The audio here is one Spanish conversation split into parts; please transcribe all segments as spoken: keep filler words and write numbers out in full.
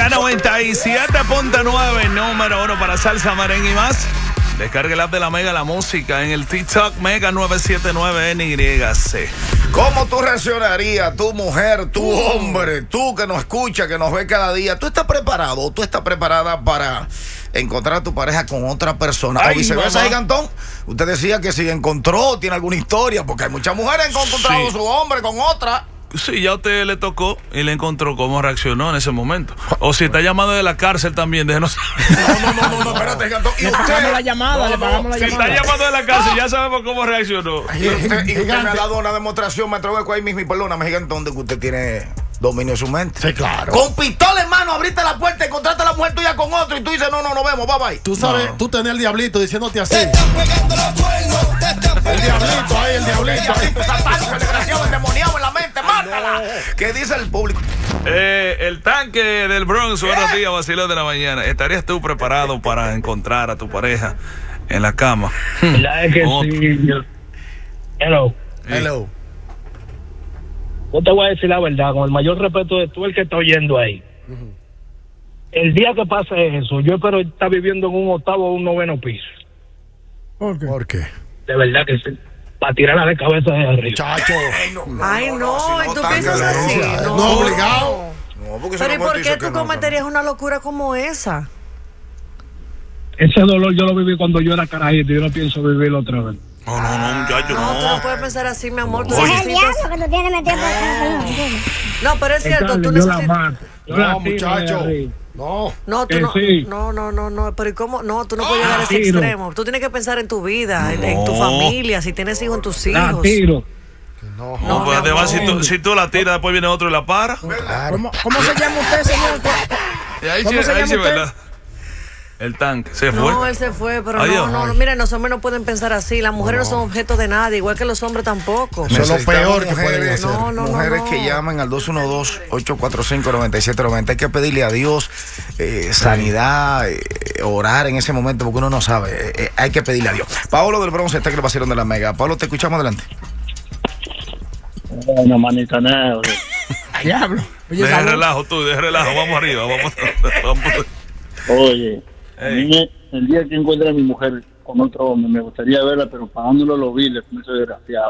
Mega noventa y siete punto nueve, número uno para salsa, merengue y más. Descargue el app de la Mega, la música en el TikTok Mega nueve siete nueve N Y C. ¿Cómo tú reaccionarías, tu mujer, tu hombre, tú que nos escucha, que nos ve cada día? ¿Tú estás preparado? ¿Tú estás preparada para encontrar a tu pareja con otra persona? Ay, o viceversa, mamá. Gigantón. Usted decía que si encontró, tiene alguna historia, porque hay muchas mujeres que han encontrado Sí. a su hombre con otra. Sí, ya a usted le tocó y le encontró cómo reaccionó en ese momento. O si está llamado de la cárcel también, déjenos. No, no, no, no, no, espérate, Gigantón. ¿Y Le usted? pagamos la llamada, No, le no, pagamos la Si llamada. está llamado de la cárcel, ya sabemos cómo reaccionó. Y usted, y usted me ha dado una demostración, me atrevo ahí mismo, y perdóname, Gigantón, de que usted tiene dominio de su mente. Sí, claro. Con pistola en mano, abriste la puerta, encontraste a la mujer tuya con otro y tú dices, no, no, nos vemos, bye bye. Tú sabes, No. tú tenés el diablito diciéndote así. Te están pegando los cuernos, te están El pegando diablito ahí, el El diablito ahí. diablito satánico, el desgraciado, endemoniado en la mente, mátala. ¿Qué dice el público? Eh, el tanque del Bronx, buenos días, vacilón de la mañana. ¿Estarías tú preparado para encontrar a tu pareja en la cama? La es que Oh. sí. yo- Hello. Hello. Yo te voy a decir la verdad, con el mayor respeto de tú, el que está oyendo ahí. El día que pase eso, yo espero estar viviendo en un octavo o un noveno piso. ¿Por qué? ¿Por qué? De verdad que sí. Para tirarla de cabeza de arriba. Chacho. Ay, no, si y tú tan piensas así. violencia. No, No, obligado. No, porque Pero ¿y esa mujer por dice qué que tú no, cometerías una locura como esa? Ese dolor yo lo viví cuando yo era carajito y yo no pienso vivirlo otra vez. No, no, no, muchacho, No, tú no no. puedes pensar así, mi amor. Tú Oye. Es el necesitas... diablo que tú tienes metido por acá. No, pero es cierto, tú Entonces, yo la necesitas... mato. Yo la No, tiro de muchacho. arriba. No. No, tú Que no, sí. no, no, no, no, pero ¿y cómo? No, tú no puedes llegar a ese tiro. extremo. Tú tienes que pensar en tu vida, en, en tu No. familia, si tienes hijos, en tus La hijos. tiro. No. No, No, pues mi además, si amor. tú, si tú la tiras, después viene otro y la para. ¿Cómo, ¿Cómo se llama usted, señor? Y ahí ¿Cómo sí, se ahí llama sí, usted? ¿verdad? El tanque se fue. No, él se fue, pero Adiós. no, no, no, mira, los hombres no pueden pensar así. Las mujeres no, son objeto de nadie, igual que los hombres tampoco. Eso es lo Necesitamos peor que pueden mujeres, hacer. No, no, mujeres no, que no. llamen al dos uno dos, ocho cuatro cinco, nueve siete nueve cero. Hay que pedirle a Dios eh, sanidad, eh, orar en ese momento porque uno no sabe. Eh, eh, hay que pedirle a Dios. Pablo del Bronx está que le pasaron de la Mega. Pablo, te escuchamos adelante. Bueno, manita, nada. Diablo. Oye, Deja salud. relajo tú, deja relajo. Vamos arriba, vamos. vamos. Oye, a Ey. mí me- el día que encuentre a mi mujer con otro hombre, me gustaría verla, pero pagándolo los biles, con ese desgraciado.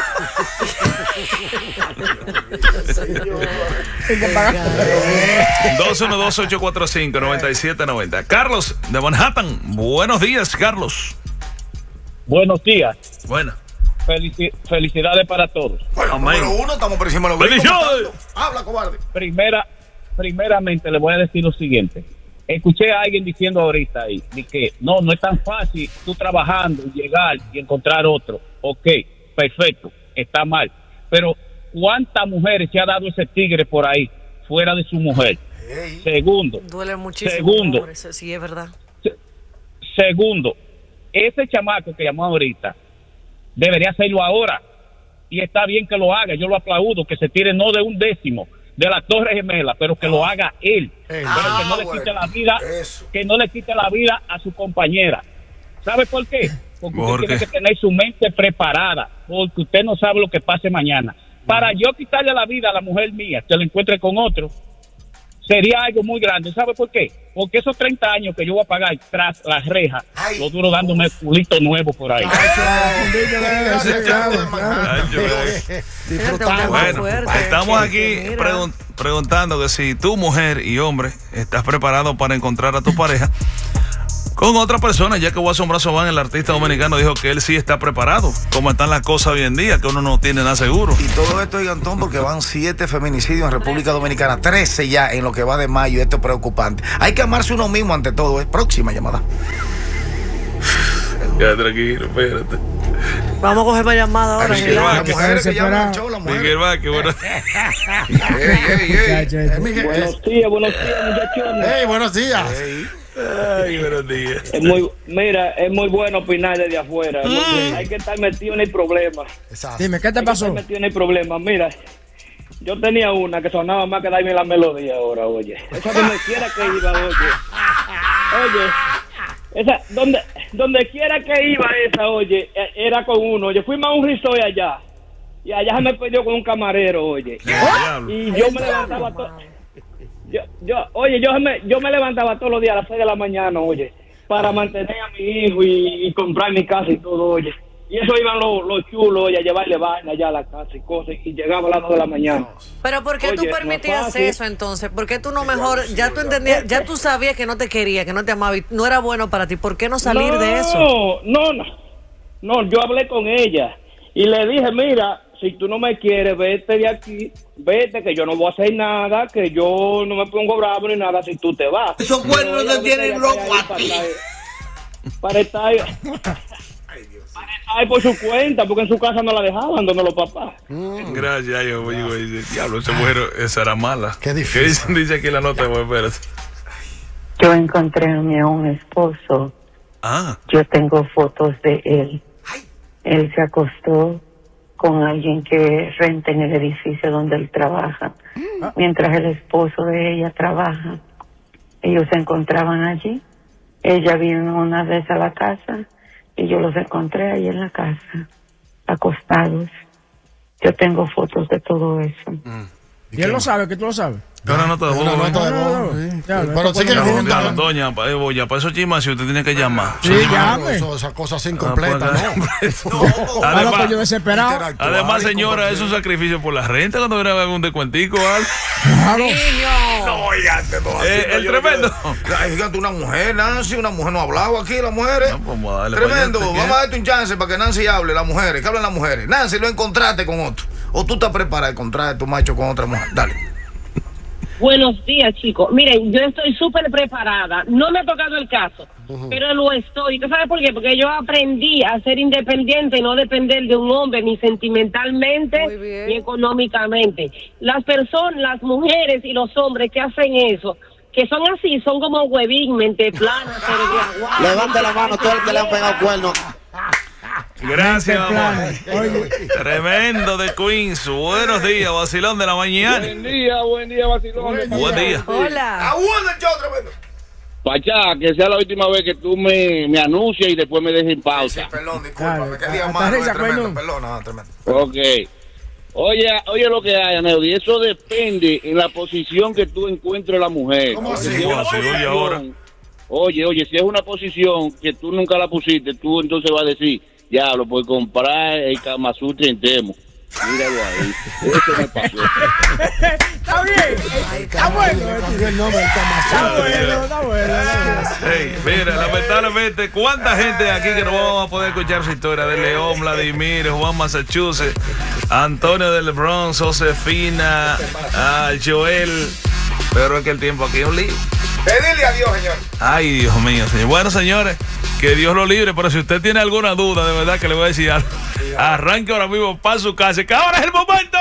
dos uno dos, ocho cuatro cinco, nueve siete nueve cero. Carlos, de Manhattan. Buenos días, Carlos. Buenos días. Bueno. Felici- felicidades para todos. Bueno, Amén. número uno, estamos por encima de los gringos. ¡Felicidades! Habla, cobarde. Primera, primeramente le voy a decir lo siguiente. Escuché a alguien diciendo ahorita ahí, de que no, no es tan fácil tú trabajando, llegar y encontrar otro. Ok, perfecto, está mal. Pero ¿cuántas mujeres se ha dado ese tigre por ahí, fuera de su mujer? Segundo, Duele muchísimo. Segundo. amor, eso sí, es verdad. segundo, ese chamaco que llamó ahorita, debería hacerlo ahora. Y está bien que lo haga, yo lo aplaudo, que se tire no de un décimo de la Torre Gemela, pero que lo haga él. Pero que no le quite bueno, la vida, eso. que no le quite la vida a su compañera. ¿Sabe por qué? Porque ¿Por usted tiene qué? que tener su mente preparada, porque usted no sabe lo que pase mañana. Para yo quitarle la vida a la mujer mía, que la encuentre con otro, sería algo muy grande. ¿Sabe por qué? Porque esos treinta años que yo voy a pagar tras las rejas, Ay. lo duro dándome culito nuevo por ahí. Ay, yo- Disfrutando. Bueno, fuerte, estamos que- aquí que mira. pregun- preguntando que si tu mujer y hombre estás preparado para encontrar a tu pareja con otra persona, ya que Watson Brazo Van, el artista dominicano, dijo que él sí está preparado. Como están las cosas hoy en día, que uno no tiene nada seguro. Y todo esto, Gigantón, porque van siete feminicidios en República Dominicana, trece ya en lo que va de mayo, y esto es preocupante. Hay que amarse uno mismo ante todo. Es próxima llamada. Ya, tranquilo, espérate. Vamos a coger más llamadas ahora. Ay, relax. Miguel Las mujeres que llaman al desesperado. show, las Miguel mujeres. Vázquez, bueno. Ey, ey, ey. Muchacho, Eh, Miguel, Buenos días, buenos días, muchachones. Hey, buenos días. Ey. Ay, buenos días. Es muy, mira, es muy bueno opinar desde afuera. Es muy bueno. Hay que estar metido en el problema. Exacto. Dime, ¿qué te Hay que pasó? estar metido en el problema. Mira, yo tenía una que sonaba más que darme la melodía ahora, oye. Esa donde quiera que iba, oye. Oye, esa, donde, donde quiera que iba esa, oye, e- era con uno. Oye, fuimos a un resort allá. Y allá se me perdió con un camarero, oye. Diablo. Y yo me levantaba to- Yo, yo, oye, yo me, yo me levantaba todos los días a las seis de la mañana, oye, para mantener a mi hijo y, y comprar mi casa y todo, oye. Y eso iban los, los chulos, oye, a llevarle vaina allá a la casa y cosas, y llegaba a las dos de la mañana. Pero ¿por qué Oye, tú permitías no es fácil. eso entonces? ¿Por qué tú no mejor, ya tú entendías, ya tú sabías que no te quería, que no te amaba y no era bueno para ti? ¿Por qué no salir no, de eso? No, no, no, yo hablé con ella y le dije, mira, si tú no me quieres, vete de aquí, vete, que yo no voy a hacer nada, que yo no me pongo bravo ni nada si tú te vas. Esos cuernos te tienen loco a ti. Para estar, para estar por su cuenta, porque en su casa no la dejaban, donde los papás. Mm. Gracias, yo digo, diablo, esa mujer, esa era mala. Qué difícil. ¿Qué dice, dice aquí la nota? Bueno, espérate. Yo encontré a mi- a un esposo. Ah. Yo tengo fotos de él. Él se acostó con alguien que renta en el edificio donde él trabaja. Mientras el esposo de ella trabaja, ellos se encontraban allí. Ella vino una vez a la casa y yo los encontré ahí en la casa, acostados. Yo tengo fotos de todo eso. ¿Y él lo sabe, que tú lo sabes? Una nota de voz. Una nota de No, no, voz, no. sí. Ya, Pero no, sí que no, Diablo, juntan. diablo, doña, pa- eh, boya, para esos chismas, si usted tiene que llamar. Sí, Sí, llame. Eso, esas cosas Ah, incompletas, pues, ¿no? Ahora Además, pues yo desesperado. Interactuar además, y señora, es compartir. un sacrificio por la renta cuando viene a ver algún descuentico o algo. Claro. No, oígate, todo así, Eh, no, el yo- tremendo. Ay, fíjate, una mujer, Nancy, una mujer no ha hablado aquí, las mujeres. No, pues, vamos a darle Tremendo, para allá, ¿te vamos a darte un chance para que Nancy hable, las mujeres, que hablen las mujeres. Nancy, lo encontraste con otro. O tú estás preparada de encontrar a tu macho con otra mujer. Dale. Buenos días, chicos. Miren, yo estoy súper preparada. No me ha tocado el caso, pero lo estoy. ¿Tú sabes por qué? Porque yo aprendí a ser independiente y no depender de un hombre ni sentimentalmente Muy bien. ni económicamente. Las personas, las mujeres y los hombres que hacen eso, que son así, son como huevín, mente plana, pero de aguado. Levante la mano todo el que le han pegado cuernos. Gracias, Mente amor. plana. Oye. Tremendo de Queens. Buenos días, vacilón de la mañana. Buen día, buen día, vacilón. Buen día. Hola. ¡Aguanta el show, tremendo! Pachá, que sea la última vez que tú me, me anuncias y después me dejes en Sí, pausa. perdón, discúlpame. Dale, Qué día hasta malo, risa, es tremendo. coño. Perdón, no, tremendo. Ok. Oye, oye lo que hay, Aneudi, eso depende en la posición que tú encuentres la mujer. ¿Cómo así? Si es una ¿Cómo así? Oye, posición- ahora. Oye, oye, si es una posición que tú nunca la pusiste, tú entonces vas a decir, ya, lo puedes comprar el Kama Sutra en Temo. Míralo ahí. Eso me pasó. Está bien. Está bueno. Cambió el nombre del Kama Está Sutra. bueno, está bueno. está bueno. Hey, mira, lamentablemente, ¿cuánta gente aquí que no vamos a poder escuchar su historia? De León, Vladimir, Juan Massachusetts, Antonio del Bronx, Josefina, ah, Joel. Pero es que el tiempo aquí es un lío. Pedirle a Dios, señor. Ay, Dios mío, señor. Bueno, señores, que Dios lo libre, pero si usted tiene alguna duda, de verdad que le voy a decir algo. Arranque ahora mismo para su casa, que ahora es el momento.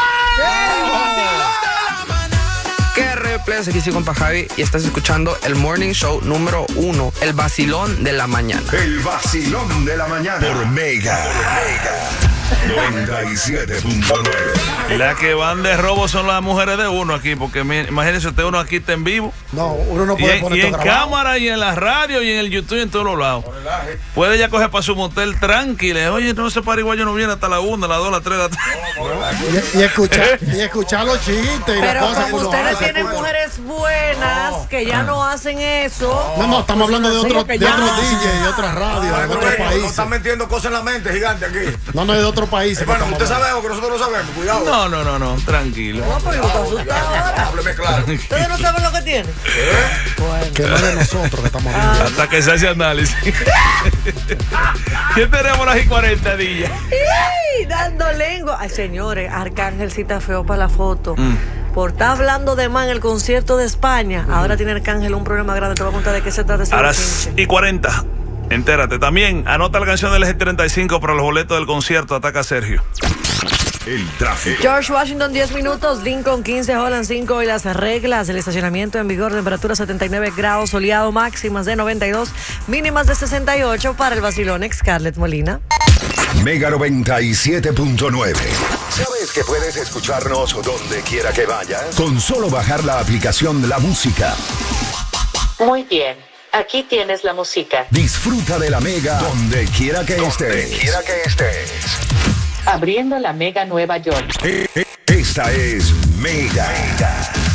¿Qué reples? Aquí sigo con Javi y estás escuchando el Morning Show número uno, el vacilón de la mañana. El vacilón de la mañana por Mega. noventa y siete punto nueve. Las que van de robo son las mujeres de uno aquí, porque mi- imagínese usted, uno aquí está en vivo. No, uno no Y puede en, poner y en esto grabado. cámara, y en la radio, y en el YouTube, y en todos los lados. Puede ya coger para su motel tranquila. Oye, no, ese pariguayo no viene hasta la una, la dos, la tres, la Y, y escuchar, y escuchar los chistes y las Pero cosas que como uno ustedes hace. tienen mujeres buenas que ya no hacen eso. No, no, estamos hablando de Sí, otros que de ya- otros D J, de otras radios, de otros No países. están metiendo cosas en la mente, gigante, aquí. No, no, de otros países. Hermano, que usted estamos sabe algo que nosotros no sabemos. Cuidado. No, no, no, no, tranquilo. No, pero yo te asusto ahora. Hábleme claro. Ustedes no saben lo que tienen. hablando. Que no es de nosotros que estamos hablando. Hasta que se hace análisis. ¿Quién tenemos las y cuarenta días? ¡Ey! Dando lengua. Ay, señores, Arcángel sí está feo para la foto. Por estar hablando de más en el concierto de España. Ahora tiene Arcángel un problema grande. Te voy a contar de qué se trata ese A las bochinche. y cuarenta. Entérate. También anota la canción del G treinta y cinco para los boletos del concierto. Ataca a Sergio. El tráfico. George Washington diez minutos, Lincoln quince, Holland cinco y las reglas del estacionamiento en vigor, temperatura setenta y nueve grados, soleado, máximas de noventa y dos, mínimas de sesenta y ocho para el vacilón Scarlett Molina. Mega noventa y siete punto nueve. ¿Sabes que puedes escucharnos donde quiera que vayas? Con solo bajar la aplicación La Música. Muy bien, aquí tienes la música. Disfruta de la Mega donde quiera que estés. Donde quiera que estés. Abriendo la Mega Nueva York. Esta es Mega.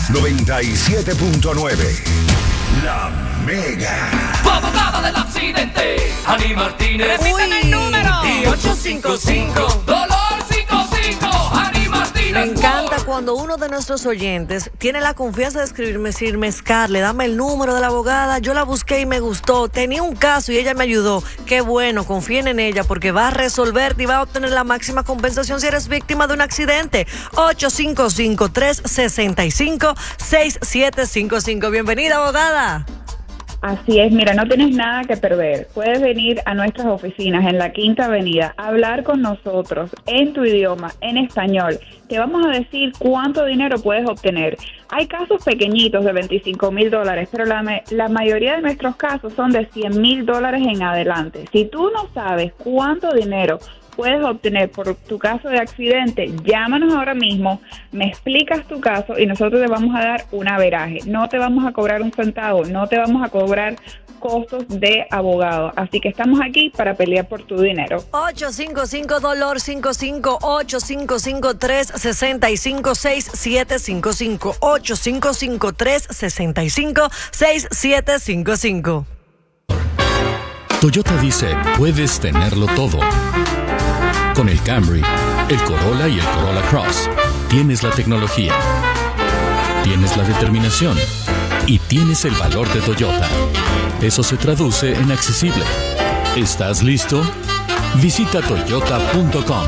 noventa y siete punto nueve. La Mega. Abogada del accidente, Ani Martínez. Repítame el número. Y ocho cinco cinco, dolor cinco cinco, Ani Martínez. Me encanta cuando uno de nuestros oyentes tiene la confianza de escribirme, decirme, Scarlett, dame el número de la abogada, yo la busqué y me gustó, tenía un caso y ella me ayudó. Qué bueno, confíen en ella porque va a resolverte y va a obtener la máxima compensación si eres víctima de un accidente. ocho cinco cinco, tres seis cinco, seis siete cinco cinco. Bienvenida, abogada. Así es, mira, no tienes nada que perder. Puedes venir a nuestras oficinas en la Quinta Avenida, hablar con nosotros en tu idioma, en español. Te vamos a decir cuánto dinero puedes obtener. Hay casos pequeñitos de veinticinco mil dólares, pero la, la mayoría de nuestros casos son de cien mil dólares en adelante. Si tú no sabes cuánto dinero puedes obtener por tu caso de accidente, llámanos ahora mismo, me explicas tu caso y nosotros te vamos a dar un averaje. No te vamos a cobrar un centavo, no te vamos a cobrar costos de abogado. Así que estamos aquí para pelear por tu dinero. ocho cinco cinco dolor cinco cinco, ocho cinco cinco, tres seis cinco, seis siete cinco cinco, ocho cinco cinco, tres seis cinco, seis siete cinco cinco. Toyota dice, puedes tenerlo todo. Con el Camry, el Corolla y el Corolla Cross, tienes la tecnología, tienes la determinación y tienes el valor de Toyota. Eso se traduce en accesible. ¿Estás listo? Visita toyota punto com.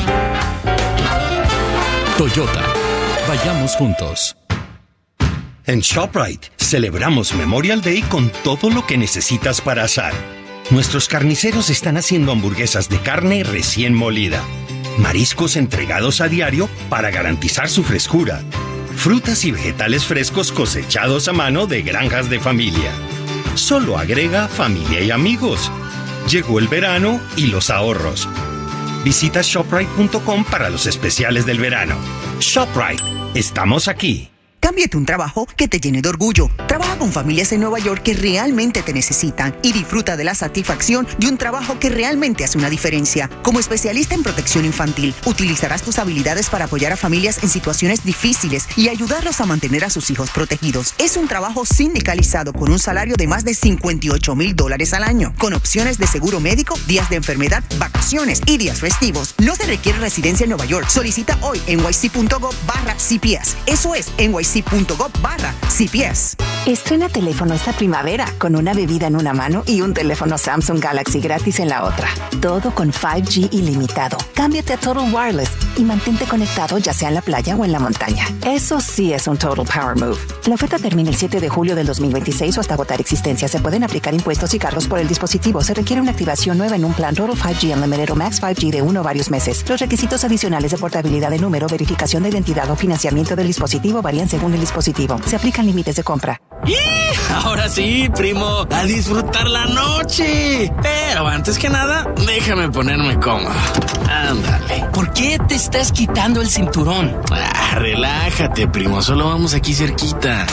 Toyota, vayamos juntos. En ShopRite, celebramos Memorial Day con todo lo que necesitas para asar. Nuestros carniceros están haciendo hamburguesas de carne recién molida, mariscos entregados a diario para garantizar su frescura, frutas y vegetales frescos cosechados a mano de granjas de familia. Solo agrega familia y amigos. Llegó el verano y los ahorros. Visita shoprite punto com para los especiales del verano. ShopRite, estamos aquí. Cámbiate un trabajo que te llene de orgullo. Trabaja con familias en Nueva York que realmente te necesitan y disfruta de la satisfacción de un trabajo que realmente hace una diferencia. Como especialista en protección infantil, utilizarás tus habilidades para apoyar a familias en situaciones difíciles y ayudarlos a mantener a sus hijos protegidos. Es un trabajo sindicalizado con un salario de más de cincuenta y ocho mil dólares al año, con opciones de seguro médico, días de enfermedad, vacaciones y días festivos. No se requiere residencia en Nueva York. Solicita hoy en N Y C punto gov barra C P S. Eso es N Y C punto gov barra C P S. Estrena teléfono esta primavera con una bebida en una mano y un teléfono Samsung Galaxy gratis en la otra. Todo con cinco G ilimitado. Cámbiate a Total Wireless y mantente conectado ya sea en la playa o en la montaña. Eso sí es un Total Power Move. La oferta termina el siete de julio del dos mil veintiséis o hasta agotar existencia. Se pueden aplicar impuestos y cargos por el dispositivo. Se requiere una activación nueva en un plan Total cinco G Unlimited o Max cinco G de uno o varios meses. Los requisitos adicionales de portabilidad de número, verificación de identidad o financiamiento del dispositivo varían según el dispositivo. Se aplican límites de compra. ¡Y! Ahora sí, primo, a disfrutar la noche. Pero antes que nada, déjame ponerme cómodo. Ándale. ¿Por qué te estás quitando el cinturón? Ah, relájate, primo, solo vamos aquí cerquita.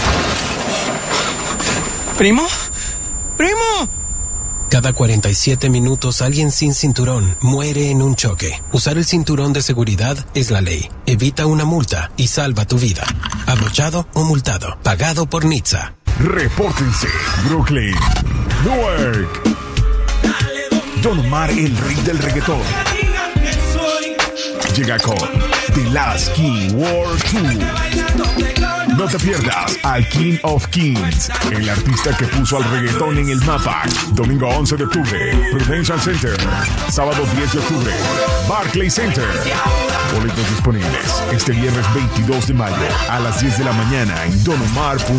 ¿Primo? ¡Primo! Cada cuarenta y siete minutos alguien sin cinturón muere en un choque. Usar el cinturón de seguridad es la ley. Evita una multa y salva tu vida. Abrochado o multado. Pagado por N H T S A. Repórtense, Brooklyn, Newark. Don Omar, el rey del reggaetón, llega con The Last King World Tour. No te pierdas al King of Kings, el artista que puso al reggaetón en el mapa. Domingo once de octubre, Prudential Center. Sábado diez de octubre, Barclays Center. Boletos disponibles este viernes veintidós de mayo a las diez de la mañana en Don Omar punto com.